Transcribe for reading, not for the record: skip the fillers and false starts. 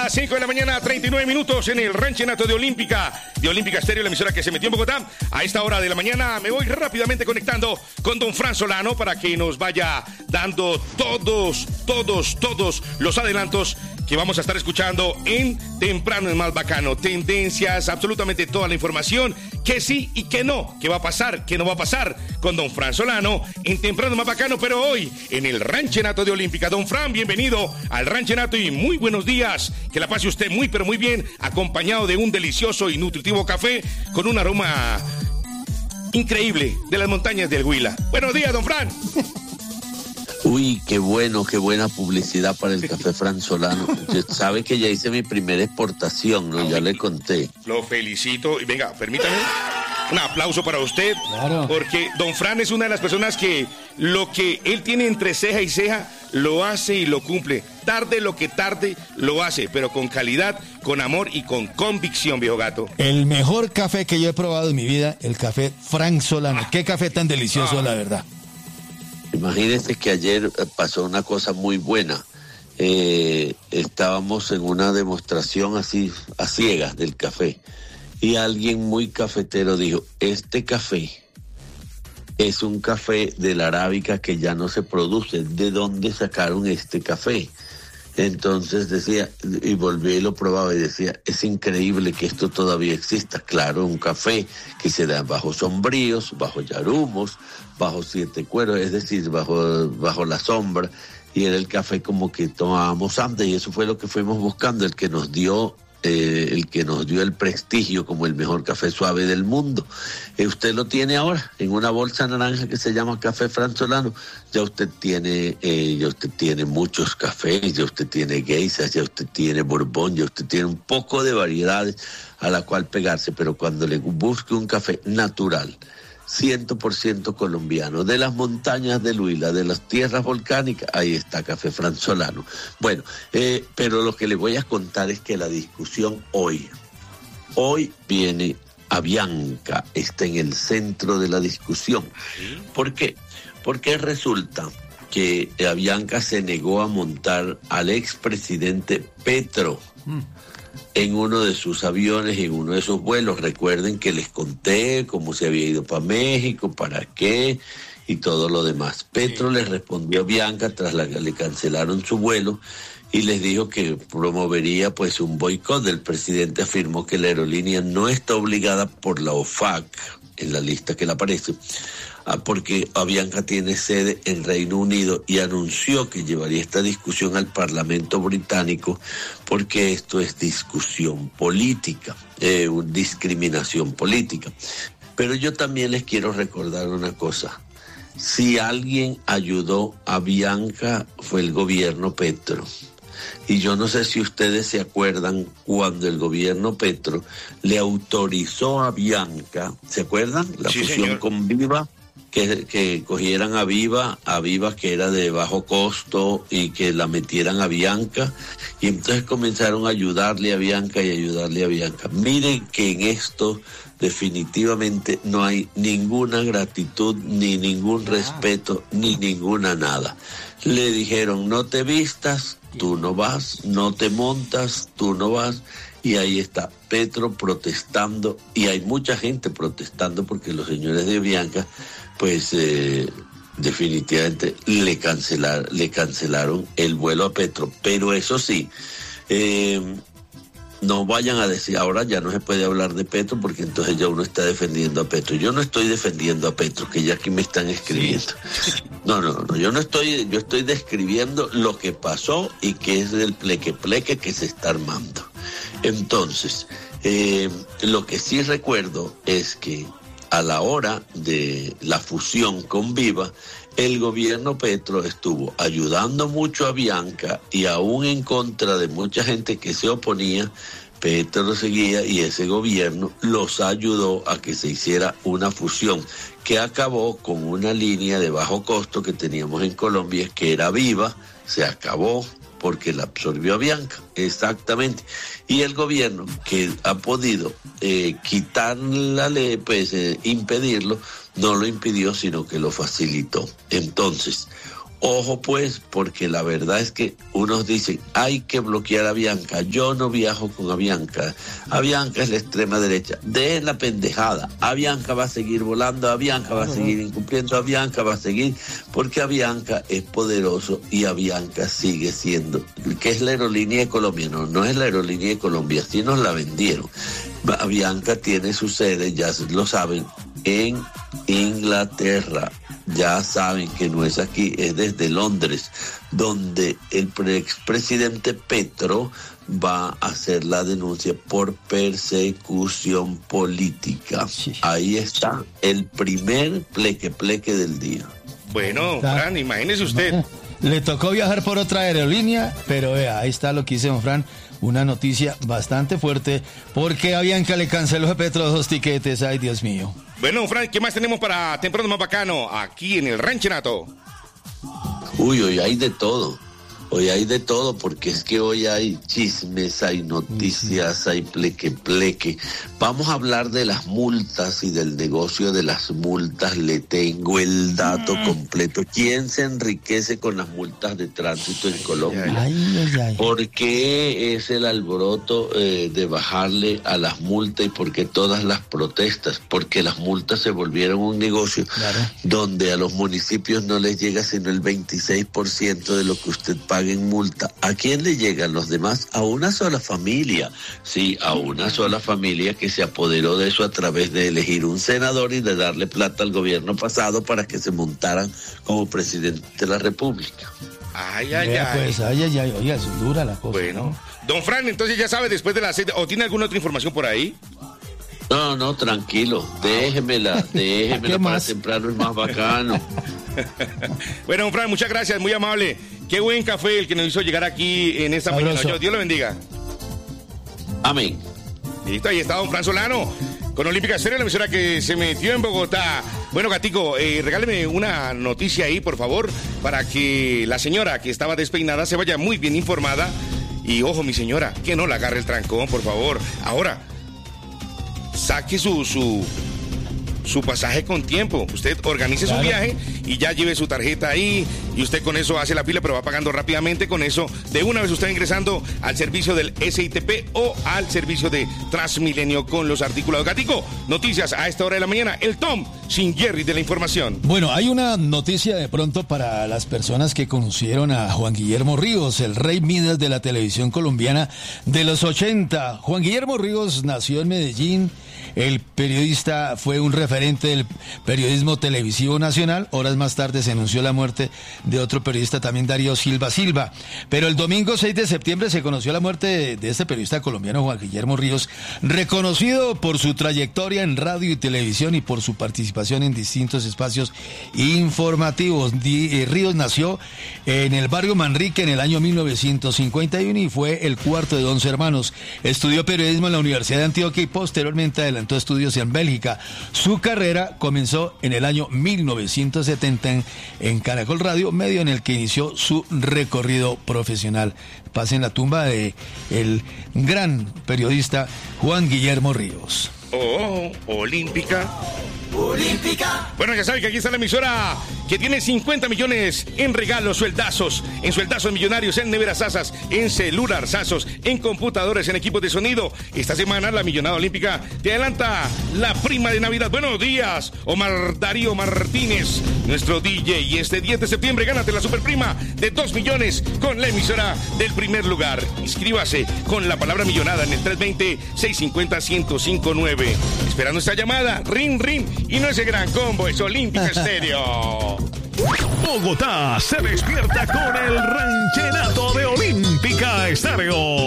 Las 5 de la mañana, 39 minutos en el Ranchenato de Olímpica Estéreo, la emisora que se metió en Bogotá. A esta hora de la mañana me voy rápidamente conectando con don Fran Solano para que nos vaya dando todos los adelantos que vamos a estar escuchando en Temprano es Más Bacano. Tendencias, absolutamente toda la información, que sí y que no, que va a pasar, que no va a pasar con don Fran Solano en Temprano es Más Bacano, pero hoy en el Ranchenato de Olímpica. Don Fran, bienvenido al Ranchenato y muy buenos días. Que la pase usted muy, pero muy bien, acompañado de un delicioso y nutritivo café con un aroma increíble de las montañas del Huila. Buenos días, don Fran. Uy, qué bueno, qué buena publicidad para el café Fran Solano. Usted sabe que ya hice mi primera exportación, ¿no? Ya le conté. Lo felicito. Y venga, permítame un aplauso para usted. Claro. Porque don Fran es una de las personas que lo que él tiene entre ceja y ceja lo hace y lo cumple. Tarde lo que tarde lo hace, pero con calidad, con amor y con convicción, viejo gato. El mejor café que yo he probado en mi vida, el café Fran Solano. Qué café tan delicioso, la verdad. Imagínense que ayer pasó una cosa muy buena. Estábamos en una demostración así a ciegas del café y alguien muy cafetero dijo, este café es un café de la arábica que ya no se produce. ¿De dónde sacaron este café? Entonces decía, y volví y lo probaba y decía, es increíble que esto todavía exista. Claro, un café que se da bajo sombríos, bajo yarumos, bajo 7 cueros, es decir, bajo la sombra, y era el café como que tomábamos antes, y eso fue lo que fuimos buscando, el que nos dio el prestigio como el mejor café suave del mundo. Usted lo tiene ahora en una bolsa naranja que se llama Café Fran Solano. Ya usted tiene muchos cafés, ya usted tiene geisas, ya usted tiene Borbón, ya usted tiene un poco de variedades a la cual pegarse, pero cuando le busque un café natural, 100% colombiano, de las montañas del Huila, de las tierras volcánicas, ahí está Café Fran Solano. Bueno, pero lo que les voy a contar es que la discusión hoy viene Avianca, está en el centro de la discusión. ¿Por qué? Porque resulta que Avianca se negó a montar al expresidente Petro en uno de sus aviones, en uno de sus vuelos. Recuerden que les conté cómo se había ido para México, para qué y todo lo demás. Petro les respondió a Bianca tras que le cancelaron su vuelo y les dijo que promovería pues un boicot. El presidente afirmó que la aerolínea no está obligada por la OFAC en la lista que le aparece, porque Avianca tiene sede en Reino Unido, y anunció que llevaría esta discusión al Parlamento británico porque esto es discusión política, discriminación política. Pero yo también les quiero recordar una cosa. Si alguien ayudó a Avianca fue el gobierno Petro. Y yo no sé si ustedes se acuerdan cuando el gobierno Petro le autorizó a Avianca, ¿se acuerdan? La fusión, señor, con Viva, que cogieran a Viva que era de bajo costo, y que la metieran a Avianca, y entonces comenzaron a ayudarle a Avianca y ayudarle a Avianca. Miren que en esto definitivamente no hay ninguna gratitud, ni ningún respeto, ni ninguna nada. Le dijeron, no te vistas, tú no vas, no te montas, tú no vas, y ahí está Petro protestando, y hay mucha gente protestando porque los señores de Avianca pues definitivamente le cancelaron el vuelo a Petro. Pero eso sí, no vayan a decir, ahora ya no se puede hablar de Petro porque entonces ya uno está defendiendo a Petro. Yo no estoy defendiendo a Petro, que ya aquí me están escribiendo. No, yo estoy describiendo lo que pasó y que es del pleque que se está armando. Entonces, lo que sí recuerdo es que a la hora de la fusión con Viva, el gobierno Petro estuvo ayudando mucho a Avianca, y aún en contra de mucha gente que se oponía, Petro seguía, y ese gobierno los ayudó a que se hiciera una fusión que acabó con una línea de bajo costo que teníamos en Colombia, que era Viva. Se acabó porque la absorbió Avianca, exactamente. Y el gobierno, que ha podido impedirlo, no lo impidió, sino que lo facilitó. Entonces, Ojo pues, porque la verdad es que unos dicen, hay que bloquear a Avianca. Yo no viajo con Avianca. Avianca es la extrema derecha. Dejen la pendejada. Avianca va a seguir volando, Avianca va a seguir incumpliendo, Avianca va a seguir, porque Avianca es poderoso y Avianca sigue siendo, que es la aerolínea de Colombia. No es la aerolínea de Colombia, así nos la vendieron. Avianca tiene su sede, ya lo saben, en Inglaterra. Ya saben que no es aquí, es desde Londres, donde el expresidente Petro va a hacer la denuncia por persecución política. Sí. Ahí está el primer pleque del día. Bueno, Fran, imagínese usted. Le tocó viajar por otra aerolínea, pero vea, ahí está lo que dice don Fran. Una noticia bastante fuerte, porque a Avianca le canceló a Petro 2 tiquetes. Ay, Dios mío. Bueno, Fran, ¿qué más tenemos para temprano más bacano aquí en el Ranchenato? Uy, hoy hay de todo. Hoy hay de todo, porque es que hoy hay chismes, hay noticias, hay pleque. Vamos a hablar de las multas y del negocio de las multas. Le tengo el dato completo. ¿Quién se enriquece con las multas de tránsito en Colombia? Ay. ¿Por qué es el alboroto de bajarle a las multas y por qué todas las protestas? Porque las multas se volvieron un negocio, claro, donde a los municipios no les llega sino el 26% de lo que usted paga en multa. ¿A quién le llegan los demás? A una sola familia. Sí, a una sola familia que se apoderó de eso a través de elegir un senador y de darle plata al gobierno pasado para que se montaran como presidente de la República. Ay. Pues, oiga, es dura la cosa. Bueno, ¿no? Don Fran, entonces ya sabe, después de las 6, ¿o tiene alguna otra información por ahí? No, tranquilo, déjemela para temprano, es más bacano. Bueno, don Fran, muchas gracias, muy amable. Qué buen café el que nos hizo llegar aquí en esta mañana. Dios lo bendiga. Amén. Listo, ahí está don Fran Solano, con Olímpica Estéreo, la emisora que se metió en Bogotá. Bueno, Gatico, regáleme una noticia ahí, por favor, para que la señora que estaba despeinada se vaya muy bien informada. Y ojo, mi señora, que no la agarre el trancón, por favor. Ahora, saque su pasaje con tiempo. Usted organice su viaje y ya lleve su tarjeta ahí y usted con eso hace la fila, pero va pagando rápidamente. Con eso, de una vez usted ingresando al servicio del SITP o al servicio de Transmilenio con los articulados. Gatico, noticias a esta hora de la mañana. El Tom sin Jerry de la información. Bueno, hay una noticia de pronto para las personas que conocieron a Juan Guillermo Ríos, el rey Midas de la televisión colombiana de los 80. Juan Guillermo Ríos nació en Medellín. El periodista fue un referente del periodismo televisivo nacional. Horas más tarde se anunció la muerte de otro periodista, también Darío Silva. Pero el domingo 6 de septiembre se conoció la muerte de este periodista colombiano, Juan Guillermo Ríos, reconocido por su trayectoria en radio y televisión y por su participación en distintos espacios informativos. Ríos nació en el barrio Manrique en el año 1951 y fue el cuarto de 11 hermanos. Estudió periodismo en la Universidad de Antioquia y posteriormente adelantó estudios en Bélgica. Su carrera comenzó en el año 1970 en Caracol Radio, medio en el que inició su recorrido profesional. Paz en la tumba de el gran periodista Juan Guillermo Ríos. Olímpica. Bueno, ya saben que aquí está la emisora que tiene 50 millones en regalos, sueldazos, en sueldazos millonarios, en neveras Sasas, en celular Sasos, en computadores, en equipos de sonido. Esta semana la Millonada Olímpica te adelanta la prima de Navidad. Buenos días, Omar Darío Martínez, nuestro DJ. Y este 10 de septiembre gánate la superprima de 2 millones con la emisora del primer lugar. Inscríbase con la palabra millonada en el 320-650-1059. Esperando esta llamada, ring. Y no ese gran combo, es Olímpica Estéreo. Bogotá se despierta con el ranchenato de Olímpica Estéreo.